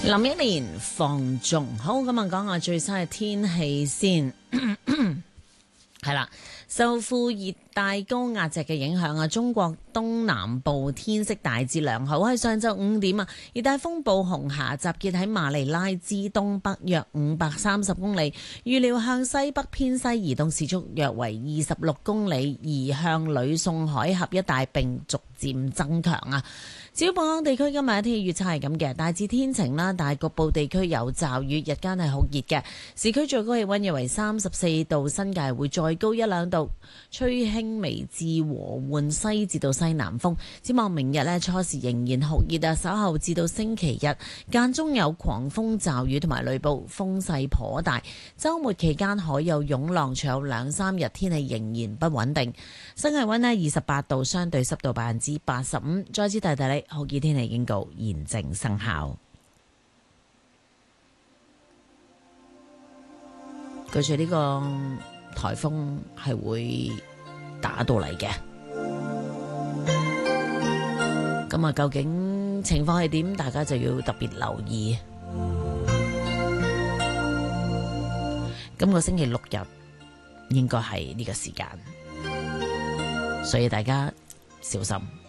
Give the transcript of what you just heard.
林憶蓮放縱。好，咁啊講下最新嘅天氣先。係啦，受副熱帶高壓脊嘅影響啊，中國東南部天色大致良好。喺上晝5點啊，熱帶風暴紅霞集結喺馬尼拉之東北約530公里，預料向西北偏西移動，時速約為26公里，移向呂宋海峽一帶並逐漸增強啊。至於本港地區今日嘅天氣預測係咁嘅，大致天晴啦，但係局部地區有驟雨，日間係酷熱嘅。市區最高氣溫約為34度，新界會再高1-2度，吹輕微至和緩西至到西南風。展望明日呢，初時仍然酷熱啊，稍後至到星期日間中有狂風驟雨同埋雷暴，風勢頗大。週末期間海有湧浪，隨後2-3日天氣仍然不穩定。新氣溫呢28度，相對濕度85%。再次提提你，酷熱天氣警告現正生效。據說呢個颱風係會打到嚟嘅，咁啊究竟情況係點？大家就要特別留意。今個星期6日應該係呢個時間，所以大家小心。